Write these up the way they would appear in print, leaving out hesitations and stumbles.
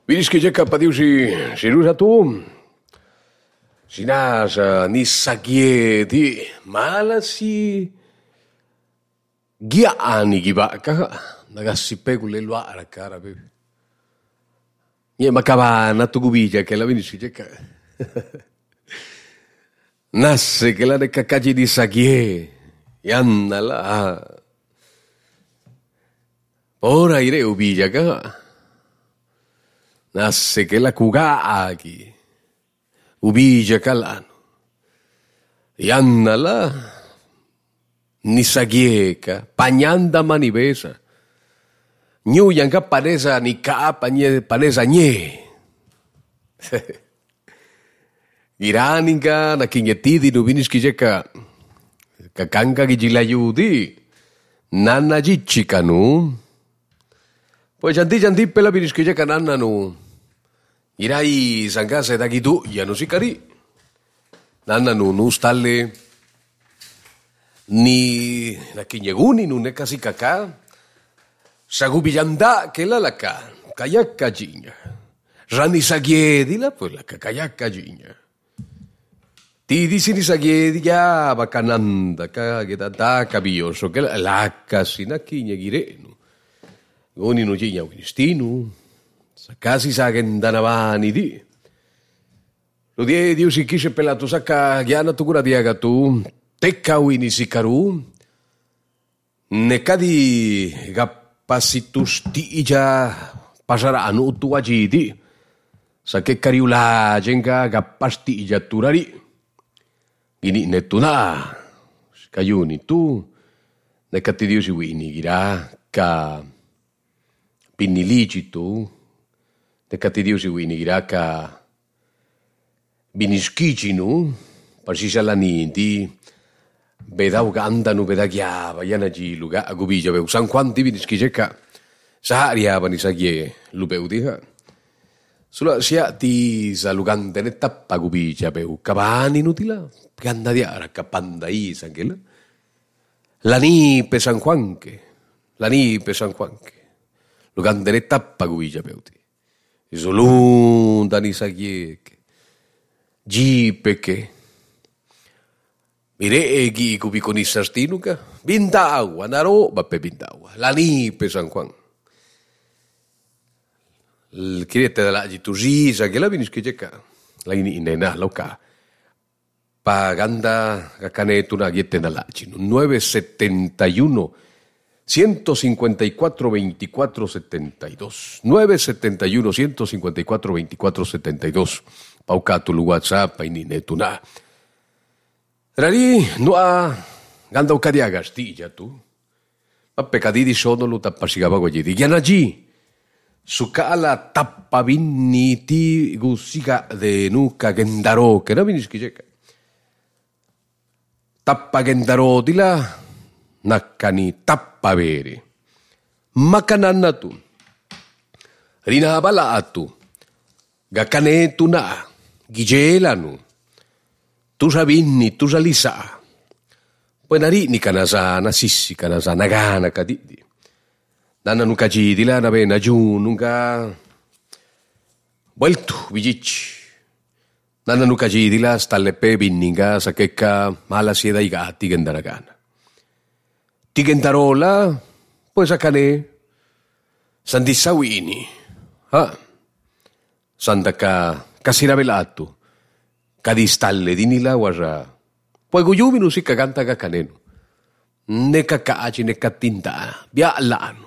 Vidis que ja padiu si rusa tu. Si nasa ni sagieti mala si giani gibaka nagasipegule luara cara bebe. Nye makabana tu gubija che la vidis que ja nasse che la de cacaji di sagie yanna la ora ire ubija ka nasse che la kugaki ubija kalano yanna la nisagieka pañanda manibesa nyu yang ka panesa ni ka panesa nye Giraninga na kinyetidi no vinis kijeka kakanga gijilayudi nana jichika nu pues janti pela vinis kijeka nana nu girai sangase da gidu ya no sikari nana nu stalle ni na kinyeguni nu nekasi kaka sagubiyanda kela laka kayaka jinya rani sagiedila pues la kayaka jinya Ti di sini sagiedi ya bakananda ka kita ta kabioso ke la kasina kinya girenu. Goni no jinya winistinu. Sakasi sagen danavani di. Lo die Dio si kishe pelato saka giana tu cura diaga tu tekka wini sikaru. Nekadi gapasitus ti ija pasara anu tu wajidi. Sake kariula jenga gapasti ija turari. Ini netuna kayuni tu nekati Dio si wini gira ka piniligi tu nekati Dio si wini gira ka biniskiji nu persisa lani di beda uganda nu beda giava yana ji luga agubija be usan quanti biniskije ka saharia bani sagie lubeu diha Sula sia ti salugante ne tappa gubija be kabani nutila ganda diara kapandai sangela lani pesan Juanque lugante ne tappa gubija beuti isolunda ni sagieke jipeke miregi kubikonissas tinuka bintawa naro bappe bintawa lani pesan Juan Kirete dalla gitusisa che la vinische ceka la inena loca paganda cacaneto una guiete nalacino 971 154 24 72 971 154 24 72 paucato lu WhatsApp ininetuna rari no a ganda ucadia gastilla tu ma pecadidi sono lu tappasigava gogli di gianaji Sukala tappa vinni ti gusiga de nuka gendaro que no vinis kijeka. Tappa gendaro dila nakani tappa veri. Makananna tu. Rina bala atu. Gakane tu na. Gigelanu. Tu savinni, tu salisa. Poi nari ni kanasa na sissi kanasa nagana kadidi. Nana nuka jidila na be na jun nuka vuelto vijic. Nana nuka jidila stalle pe binninga sakeka mala sieda i gatti gendaragana. Tigendarola pues akane sandissawini. Ha. Sandaka kasirabelato. Kadistalle dinila warra. Poi guyuminu si kaganta kakaneno. Ne kakaaci ne katinta. Bialano.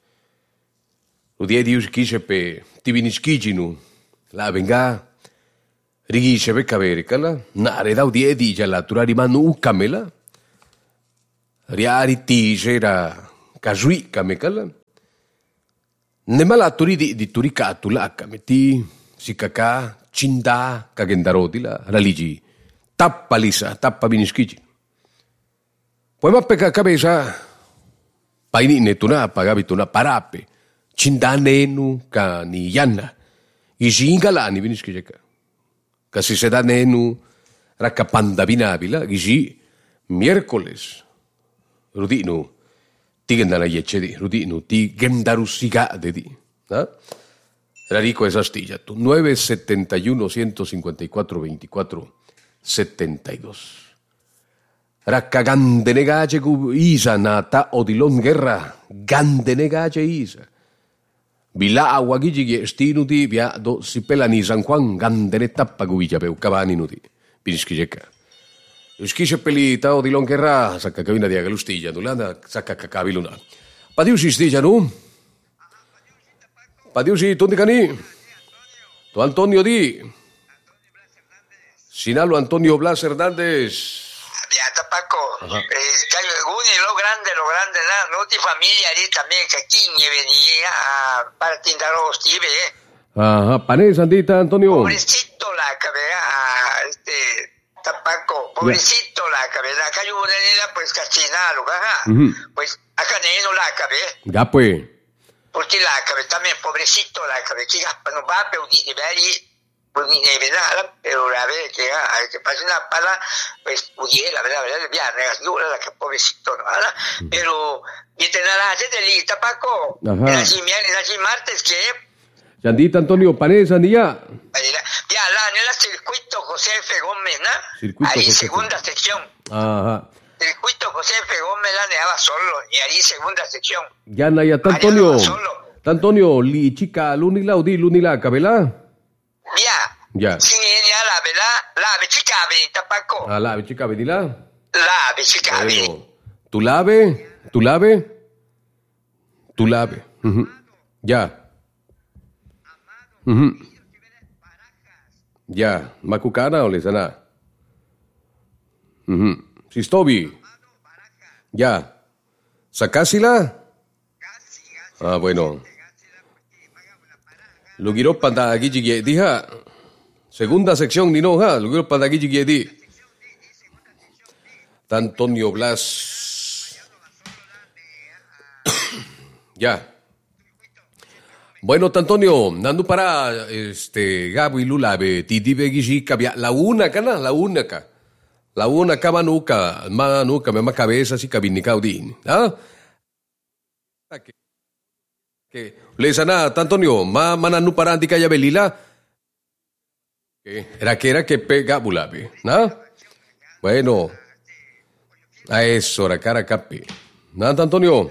Udie Dius kise pe tibiniskijinu la venga rigise pe kaverikala na reda udie di jala turari manu ukamela riari tijera kazui kamekala ne mala turi di turika tulaka meti sikaka cinda kagendarodila raligi tappa lisa tappa biniskijinu poi ma peka kabesa paini netuna pagabituna parape Cindanenu ka ni yana. Isi la ni vinis kijeka. Kasi sedanenu rakapanda binabila. Isi miércoles. Rudinu. Tigendana yechedi. Rudinu. Tigendarusiga dedi. Rarico es Astilla, tu 971-154-24-72. Raka gandenegache ku isa nata odilon guerra, gandenegache isa. Bila awagiji ge stinuti via do sipelani San Juan gandene tappa guvija peu kabani nuti. Piniskijeka. Uskise pelita odilon guerra, saka kavina diaga lustilla nulanda, saka kakaviluna. Padiusi stilla nu? Padiusi tondikani? Tu Antonio di? Sinalo Antonio Blas Hernández. Beata Paco, lo grande, no ti familia lì también che chi ne venía a partindaro stive, Ajá, Panés, Andita, Antonio. Pobrecito la cabeza, Tapaco, pobrecito la cabeza, acá yo pues cachinalo, pues acá no la cabeza. Ya pues. Porque la cabeza también, pobrecito la cabeza, no va a pedir, pues ni verdad, pero la verdad que pasa una pala, pues pudiera, verdad, ya, dura la que pobrecito, ¿no? Pero, y te la gente de Tapaco, en martes que. Yandita Antonio Panés, Andía. Ya, en el circuito José F. Gómez, ¿no? Circuito ahí, José segunda sección. Ajá. Circuito José F. Gómez la neaba solo, y ahí segunda sección. Ya, Naya, Antonio, li chica, lunila, cabela. Ya. Sí, ya la verdad, la chica Tapaco. Ah, la chica venila. La chica bueno, tu lave. Ya. Ya, Macucana o Lesana. Sistobi. Ya. ¿Sacásila? Ah, bueno. Lugiro panda gigi diha. Segunda sección ni no, lugiro panda gigi di. Antonio Blas. Ya. Bueno, Antonio, nando para Gabo y Lulabe, Tidibe Gishi cabia la una manuka, me cabeza si cabinicao din. ¿Ah? Que le sana Antonio, mananu para antica ya belila. Era que pega Bulabe, ¿no? Bueno. A eso, la cara capi. ¿Nada, Antonio?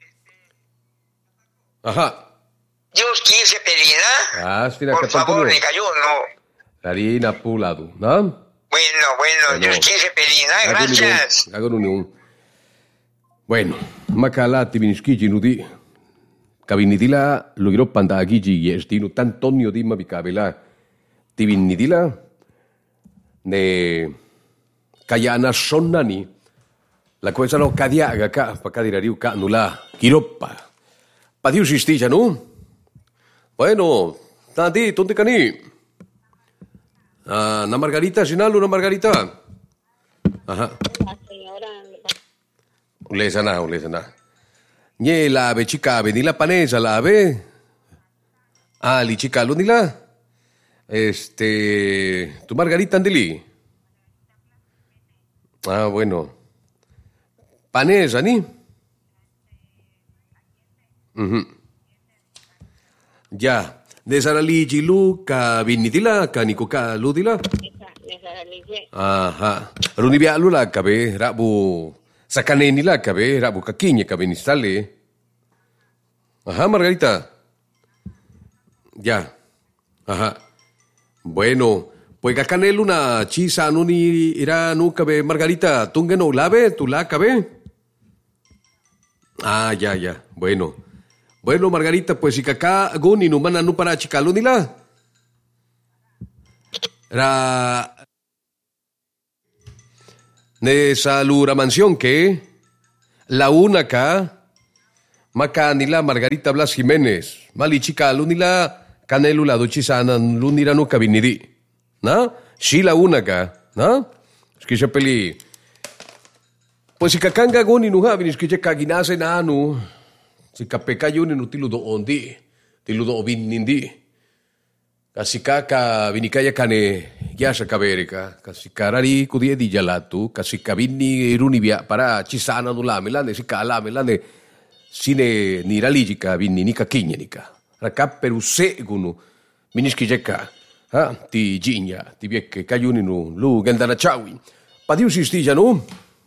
Ajá. Dios 15 pelina. Por favor, me cayó, no. Harina pulado, ¿no? Bueno, Dios 15 pelina, gracias. Hago unión. Bueno, macala tibiniskiji nudi. Kabinidila lugiro panda agiji yestino Antonio di mabicabela. Tibinidila ne kayana sonnani. La cosa no cadiaga ca pa cadirariu ca nula kiropa. Padiu sistija, no? Bueno, tanti, tonte cani. Una margarita, sinalo, una margarita. Ajá. La señora. Ulesana. Nye la ave chica, ni la panesa, la ave. Li chica, lo ni la. Tu margarita andili. Bueno. Panesa, ni. Ya. De saraligi luka vinitila kanikuka ludila. Ajá. Runibia lula kabe rabu sakaneni la kabe rabu kakinya kabe nistale. Ajá, Margarita. Ya. Ajá. Bueno, pues kakanel una chisa nuni ira nu kabe Margarita tungeno lave tu la kabe. Ya. Bueno, Margarita, pues si kaka guni numana nu para chikalo nila. Ne salura mansión que la una ka maka nila Margarita Blas Jiménez. Mali chikalo nila kanelu la dochisana lunira nu kabinidi. ¿Na? Si la una ka, ¿na? Es que se peli. Pues si kakanga guni nu ha, es que se kaginase na anu. Si kapeka yun no tiludo ondi, tiludo obinindi. Kasi ka vinikaya kane yasa kaberika, kasi karari kudie di jalatu, kasi kabini irunibia para chisana no lamelane, si kalamelane, sine niralijika vinni nika kinyenika. Raka peruse gunu. Miniskijeka, ti ginya, ti bieke kayuninu, lu gendana chawi. Padiu sistija no?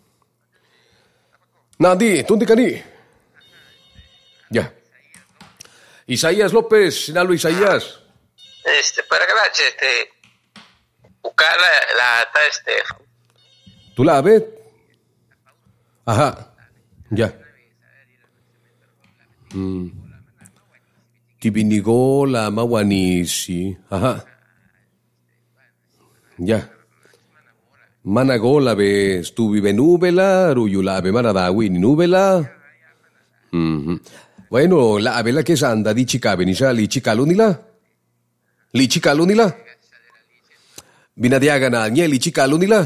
Nadi, tundi kani. Ya. Isaías López, Sinalo Isaías. Para que buscar la ¿Tú la ves? Ajá. Ya. Tibinigo la mawanisi. Ajá. Ya. Managola be stuvi benubela, ruyula be manadawi ni nubela. Bueno, la abela que anda di chica benisa li chica lunila. Li chica lunila. Binadiagana nye li chica lunila.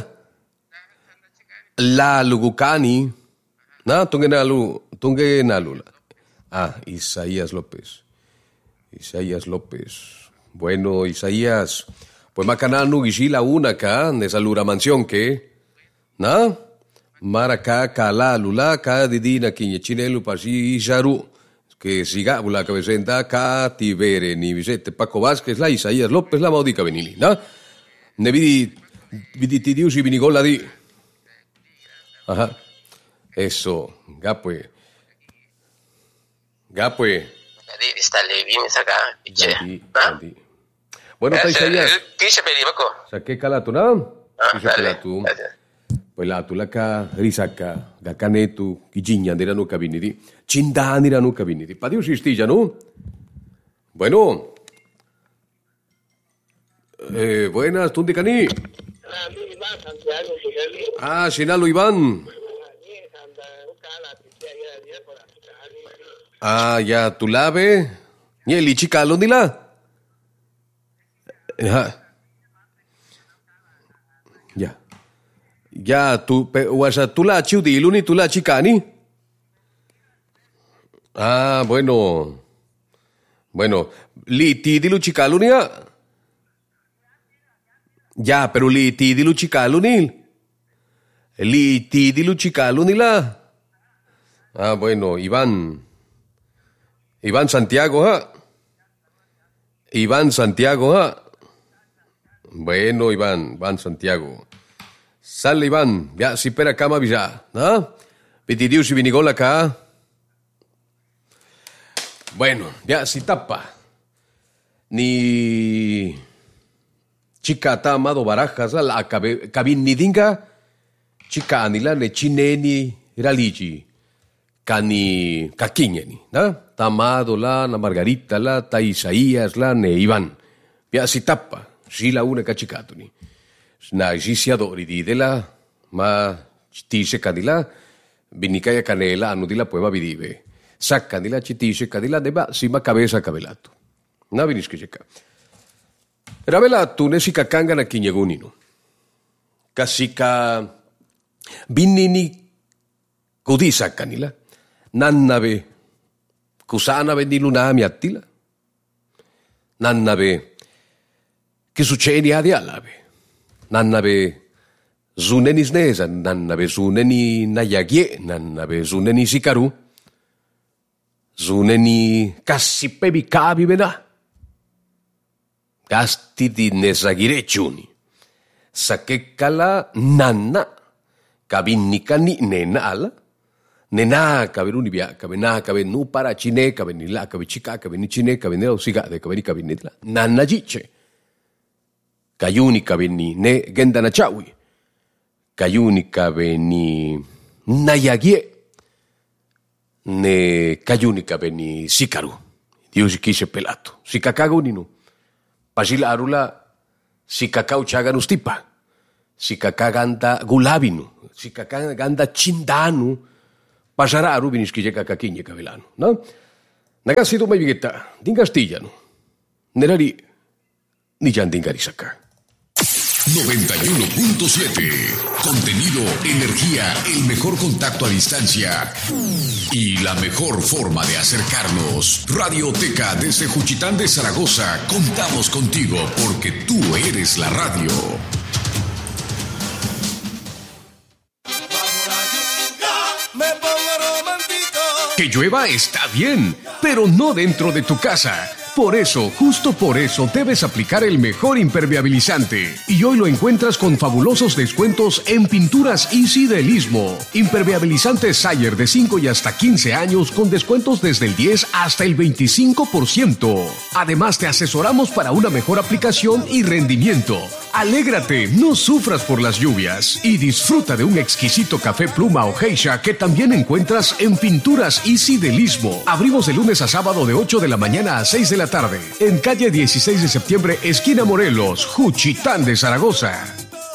La lugukani. Na tunge nalu. Isaías López. Isaías López. Bueno, Isaías. Pues macananu gisila una acá, de salura mansión que. ¿Na? Maraca, cala, lula, ca didina, quiñe, chinelu, pasi, isaru. Que siga, bula cabecenta, ca, tibere, ni Vicente, Paco Vázquez, la Isaías López, la maudica venili, ¿na? Ne vidi tidius y vinigola di. Ajá. Eso, gapue. Bueno, Isaías. ¿Qué se pedí, Paco? Saqué calatu, ¿no? Dale. Pues la tulaka risaka gakanetu kijinya dira no kabinidi. Chinda dira no kabinidi. Padiu sistilla, ¿no? Bueno. Buenas, Tundicani. Sinalo Iván. Ya, tu lave. Ni el chica londila. Ya, tú la chiudi luni, tú la chicani. Bueno. Li ti dilu chicalunia. Ya, pero li ti dilu chicaluni. Li ti dilu chicalunila. Bueno, Iván Santiago, Iván Santiago, Bueno, Iván Santiago. Sale, Iván. Ya, si pera cama visa, ¿no? Pitidius y vinigola acá. Bueno, ya, si tapa. Ni chica ta amado barajas, la cabinidinga. Chica anila ne chineni raligi. Cani caquiñeni, ¿no? Tamado la, na Margarita la, ta Isaías la, ne Iván. Ya, si tapa. Si la una cachicatuni. Na isiadori di dela, ma chitise cadila, vinicaya canela, anudila poema vidive. Saccandila, chitise cadila, deba, sima cabeza cabelato. Na vinisque checa. Ravelato, nesica cangana quiñegunino. Casica vinini cudisa canila. Nannave, cusana vendiluna miattila. Nannave, che succede a dialave. Nannabe zuneni sneza, nannabe zuneni nayagie, nannabe zuneni sikaru, zuneni kassipebi kabi bena. Gasti di nesagirechuni. Sakekala nanna, kabinikani nenala, nena kaberuni bia, kabena kabenu para chine, kabenila, kabichika, kabeni chine, kabenela usiga, de kabeni kabinitla, nanna jiche. Kayunika beni ne gendana chawi. Kayunika beni nayagie. Ne kayunika beni sikaru. Dios kise pelato. Sikakago nino. Pasila arula sikakau chaganus tipa. Sikakaganda gulabinu. Sikakaganda chindanu. Pasará arubinis kijeka kakinye kavelano. No? Nagasido may bigeta. Dingastillano. Nerari. Ni yan dingarisaka. 91.7. Contenido, energía, el mejor contacto a distancia y la mejor forma de acercarnos. Radioteca desde Juchitán de Zaragoza. Contamos contigo porque tú eres la radio. Que llueva está bien, pero no dentro de tu casa. Por eso, justo por eso, debes aplicar el mejor impermeabilizante. Y hoy lo encuentras con fabulosos descuentos en Pinturas Easy del Istmo. Impermeabilizante Sayer de 5 y hasta 15 años con descuentos desde el 10 hasta el 25%. Además, te asesoramos para una mejor aplicación y rendimiento. Alégrate, no sufras por las lluvias y disfruta de un exquisito café pluma o geisha que también encuentras en Pinturas Easy del Istmo. Abrimos de lunes a sábado de 8 de la mañana a 6 de la tarde. En calle 16 de septiembre, esquina Morelos, Juchitán de Zaragoza.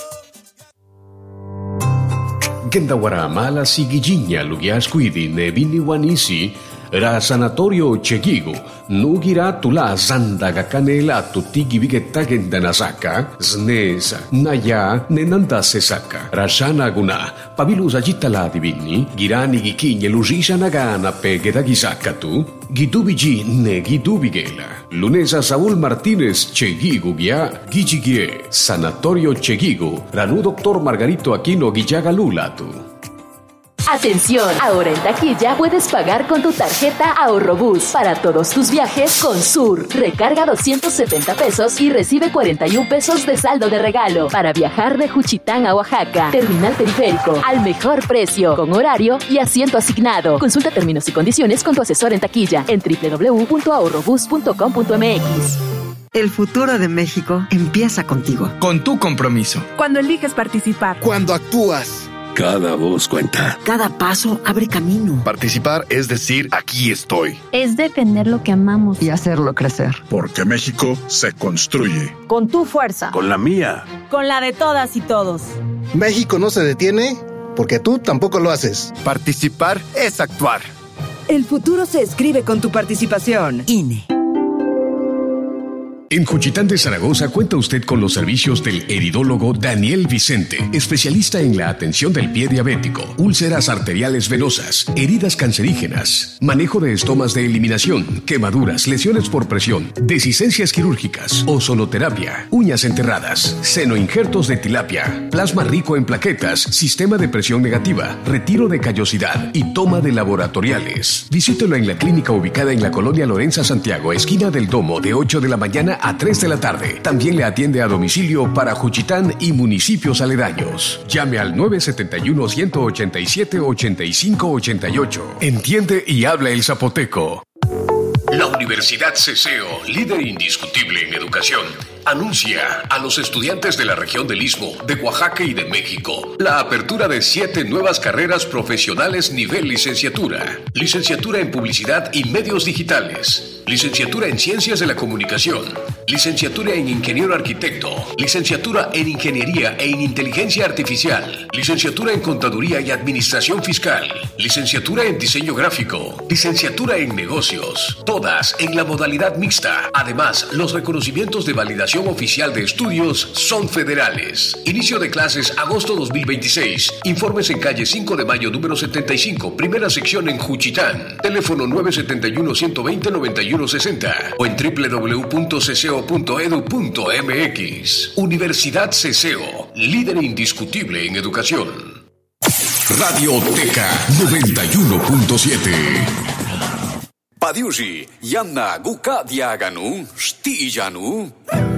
Gendawara mala sigilliña lugiascuidi nebini wanisi ra sanatorio chegigo nugira tula zandaga canela tutigi vigetta gendanasaka znesa naya nenanda sesaka rashana guna pabilus agitala divini girani gikinye lusisha nagana pegeda gisakatu gidubigi ne gidubigela lunesa Saúl Martínez chegigo guia gigigie sanatorio chegigo ranu doctor Margarito Aquino Guillaga Lulatu. Atención, ahora en taquilla puedes pagar con tu tarjeta Ahorrobús para todos tus viajes con Sur. Recarga 270 pesos y recibe 41 pesos de saldo de regalo para viajar de Juchitán a Oaxaca. Terminal Periférico, al mejor precio, con horario y asiento asignado. Consulta términos y condiciones con tu asesor en taquilla en www.ahorrobús.com.mx. El futuro de México empieza contigo. Con tu compromiso. Cuando eliges participar. Cuando actúas. Cada voz cuenta. Cada paso abre camino. Participar es decir, aquí estoy. Es defender lo que amamos. Y hacerlo crecer. Porque México se construye. Con tu fuerza. Con la mía. Con la de todas y todos. México no se detiene porque tú tampoco lo haces. Participar es actuar. El futuro se escribe con tu participación. INE. En Juchitán de Zaragoza cuenta usted con los servicios del heridólogo Daniel Vicente, especialista en la atención del pie diabético, úlceras arteriales venosas, heridas cancerígenas, manejo de estomas de eliminación, quemaduras, lesiones por presión, desicencias quirúrgicas, ozonoterapia, uñas enterradas, senoinjertos de tilapia, plasma rico en plaquetas, sistema de presión negativa, retiro de callosidad y toma de laboratoriales. Visítelo en la clínica ubicada en la colonia Lorenza Santiago, esquina del Domo, de 8 de la mañana a 3 de la tarde. También le atiende a domicilio para Juchitán y municipios aledaños. Llame al 971-187-8588. Entiende y habla el zapoteco. La Universidad Ceseo, líder indiscutible en educación, anuncia a los estudiantes de la región del Istmo, de Oaxaca y de México la apertura de 7 nuevas carreras profesionales nivel licenciatura. Licenciatura en Publicidad y Medios Digitales, licenciatura en Ciencias de la Comunicación, licenciatura en Ingeniero Arquitecto, licenciatura en Ingeniería e en Inteligencia Artificial, licenciatura en Contaduría y Administración Fiscal, licenciatura en Diseño Gráfico, licenciatura en Negocios, todas en la modalidad mixta. Además, los reconocimientos de validación oficial de estudios son federales. Inicio de clases agosto 2026. Informes en calle 5 de mayo número 75, primera sección en Juchitán. Teléfono 971-120-9160 o en www.ceseo.edu.mx. Universidad Ceseo, líder indiscutible en educación. Radioteca 91.7. Padiushi, Yanna Guka Diaganu, Stijanu.